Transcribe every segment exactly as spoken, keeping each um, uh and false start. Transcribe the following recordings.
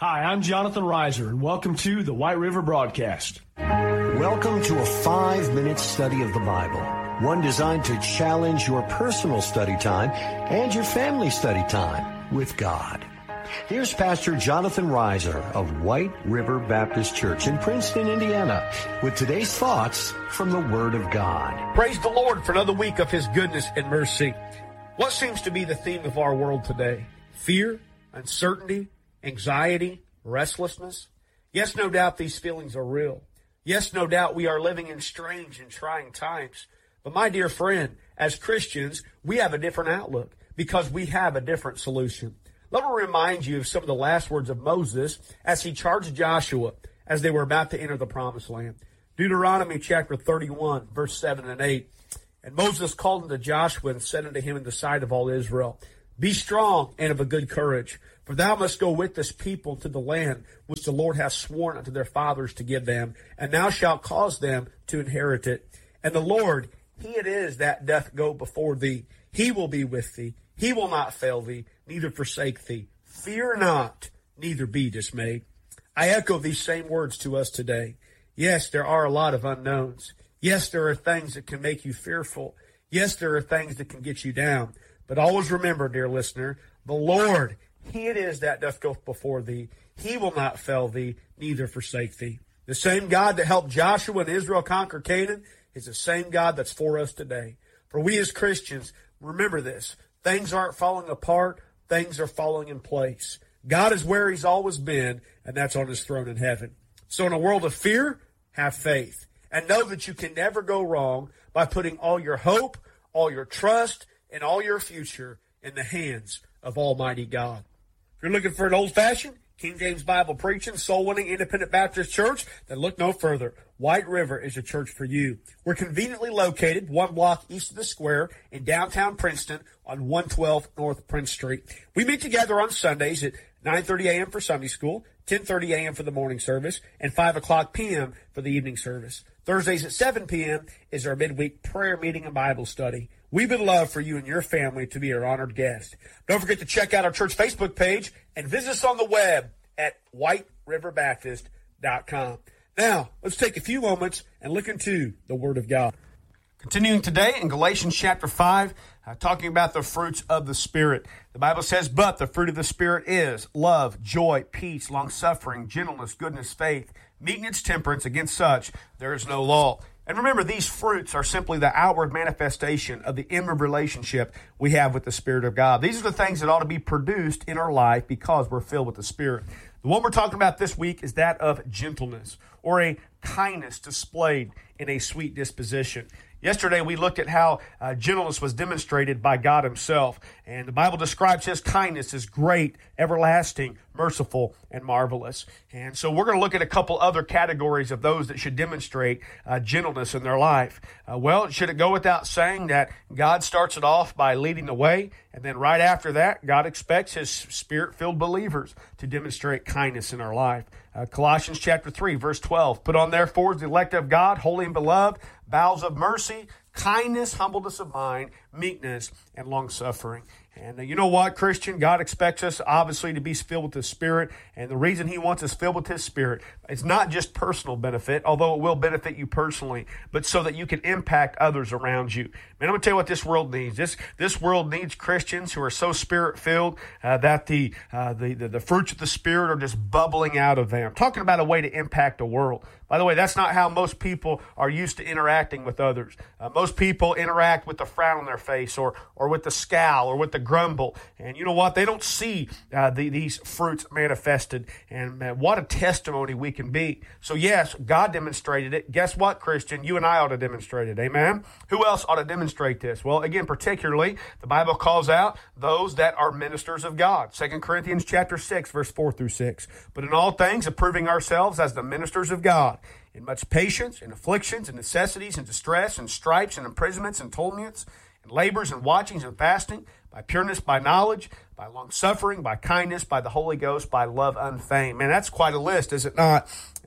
Hi, I'm Jonathan Reiser, and welcome to the White River Broadcast. Welcome to a five-minute study of the Bible, one designed to challenge your personal study time and your family study time with God. Here's Pastor Jonathan Reiser of White River Baptist Church in Princeton, Indiana, with today's thoughts from the Word of God. Praise the Lord for another week of His goodness and mercy. What seems to be the theme of our world today? Fear, uncertainty, anxiety, restlessness. Yes, no doubt these feelings are real. Yes, no doubt we are living in strange and trying times. But my dear friend, as Christians, we have a different outlook because we have a different solution. Let me remind you of some of the last words of Moses as he charged Joshua as they were about to enter the promised land. Deuteronomy chapter thirty-one, verse seven and eight. And Moses called unto Joshua and said unto him in the sight of all Israel, Be strong and of a good courage, for thou must go with this people to the land which the Lord hath sworn unto their fathers to give them, and thou shalt cause them to inherit it. And the Lord, He it is that doth go before thee. He will be with thee. He will not fail thee, neither forsake thee. Fear not, neither be dismayed. I echo these same words to us today. Yes, there are a lot of unknowns. Yes, there are things that can make you fearful. Yes, there are things that can get you down. But always remember, dear listener, the Lord, He it is that doth go before thee. He will not fail thee, neither forsake thee. The same God that helped Joshua and Israel conquer Canaan is the same God that's for us today. For we as Christians, remember this. Things aren't falling apart. Things are falling in place. God is where He's always been, and that's on His throne in heaven. So in a world of fear, have faith. And know that you can never go wrong by putting all your hope, all your trust, and all your future in the hands of Almighty God. If you're looking for an old-fashioned, King James Bible preaching, soul-winning, independent Baptist church, then look no further. White River is a church for you. We're conveniently located one block east of the square in downtown Princeton on one twelve North Prince Street. We meet together on Sundays at nine thirty a.m. for Sunday school, ten thirty a.m. for the morning service, and five o'clock p.m. for the evening service. Thursdays at seven p.m. is our midweek prayer meeting and Bible study. We would love for you and your family to be our honored guest. Don't forget to check out our church Facebook page and visit us on the web at white river baptist dot com. Now, let's take a few moments and look into the Word of God. Continuing today in Galatians chapter five, uh, talking about the fruits of the Spirit. The Bible says, But the fruit of the Spirit is love, joy, peace, long-suffering, gentleness, goodness, faith, meekness, temperance. Against such there is no law. And remember, these fruits are simply the outward manifestation of the inward relationship we have with the Spirit of God. These are the things that ought to be produced in our life because we're filled with the Spirit. The one we're talking about this week is that of gentleness, or a kindness displayed in a sweet disposition. Yesterday, we looked at how uh, gentleness was demonstrated by God Himself. And the Bible describes His kindness as great, everlasting, merciful, and marvelous. And so we're going to look at a couple other categories of those that should demonstrate uh, gentleness in their life. Uh, well, should it go without saying that God starts it off by leading the way, and then right after that, God expects His Spirit-filled believers to demonstrate kindness in our life. Uh, Colossians chapter three, verse twelve, Put on therefore the elect of God, holy and beloved, bowels of mercy, kindness, humbleness of mind, meekness, and long-suffering. And uh, you know what, Christian? God expects us, obviously, to be filled with the Spirit. And the reason He wants us filled with His Spirit, it's not just personal benefit, although it will benefit you personally, but so that you can impact others around you. Man, I'm going to tell you what this world needs. This this world needs Christians who are so Spirit-filled uh, that the, uh, the, the, the fruits of the Spirit are just bubbling out of them. I'm talking about a way to impact the world. By the way, that's not how most people are used to interacting with others. Uh, most people interact with the frown on their face or or with the scowl or with the grumble. And you know what? They don't see uh, the, these fruits manifested. And uh, what a testimony we can be. So yes, God demonstrated it. Guess what, Christian? You and I ought to demonstrate it. Amen? Who else ought to demonstrate this? Well, again, particularly, the Bible calls out those that are ministers of God. Second Corinthians chapter six, verse four through six. But in all things, approving ourselves as the ministers of God, in much patience, in afflictions, and necessities, and distress, and stripes, and imprisonments, and torments, and labors, and watchings, and fasting, by pureness, by knowledge, by long suffering, by kindness, by the Holy Ghost, by love unfeigned. Man, that's quite a list, is it not?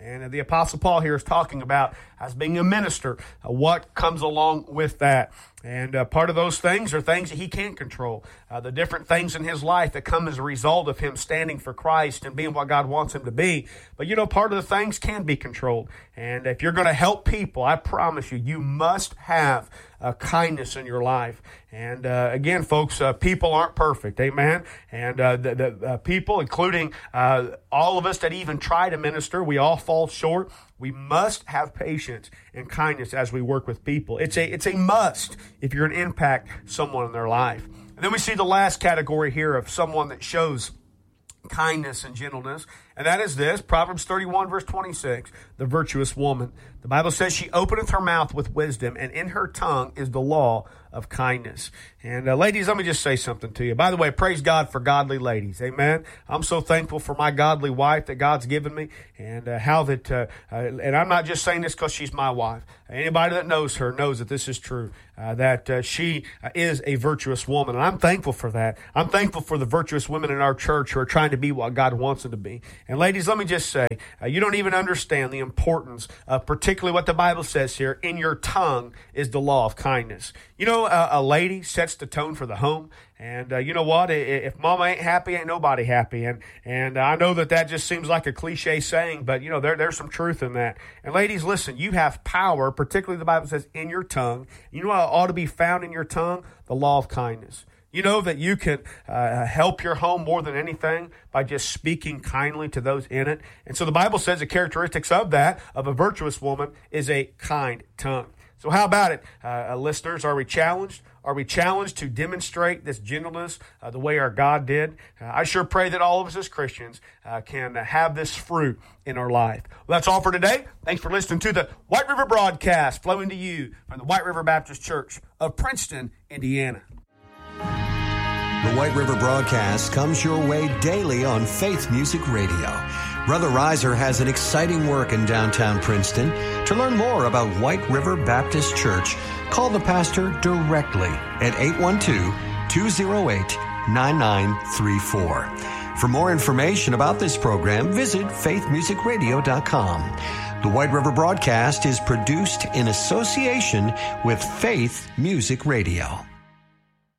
And the Apostle Paul here is talking about, as being a minister, uh, what comes along with that. And uh, part of those things are things that he can't control. Uh, the different things in his life that come as a result of him standing for Christ and being what God wants him to be. But, you know, part of the things can be controlled. And if you're going to help people, I promise you, you must have uh, kindness in your life. And uh, again, folks, uh, people aren't perfect, amen? And uh, the, the uh, people, including uh, all of us that even try to minister, we all fall short. We must have patience and kindness as we work with people. It's a, it's a must if you're going to impact someone in their life. And then we see the last category here of someone that shows kindness and gentleness, and that is this, Proverbs thirty-one, verse twenty-six, the virtuous woman. The Bible says she openeth her mouth with wisdom, and in her tongue is the law of kindness. And uh, ladies, let me just say something to you. By the way, praise God for godly ladies. Amen. I'm so thankful for my godly wife that God's given me, and uh, how that, uh, uh, and I'm not just saying this because she's my wife. Anybody that knows her knows that this is true, uh, that uh, she uh, is a virtuous woman, and I'm thankful for that. I'm thankful for the virtuous women in our church who are trying to be what God wants them to be. And ladies, let me just say, uh, you don't even understand the importance of particularly what the Bible says here, in your tongue is the law of kindness. You know, uh, a lady sets the tone for the home. And uh, you know what? If mama ain't happy, ain't nobody happy. And and I know that that just seems like a cliche saying, but you know, there, there's some truth in that. And ladies, listen, you have power, particularly the Bible says, in your tongue. You know what ought to be found in your tongue? The law of kindness. You know that you can uh, help your home more than anything by just speaking kindly to those in it. And so the Bible says the characteristics of that, of a virtuous woman, is a kind tongue. So how about it, uh, listeners? Are we challenged? Are we challenged to demonstrate this gentleness uh, the way our God did? Uh, I sure pray that all of us as Christians uh, can uh, have this fruit in our life. Well, that's all for today. Thanks for listening to the White River Broadcast, flowing to you from the White River Baptist Church of Princeton, Indiana. The White River Broadcast comes your way daily on Faith Music Radio. Brother Reiser has an exciting work in downtown Princeton. To learn more about White River Baptist Church, call the pastor directly at eight one two, two oh eight, nine nine three four. For more information about this program, visit faith music radio dot com. The White River Broadcast is produced in association with Faith Music Radio.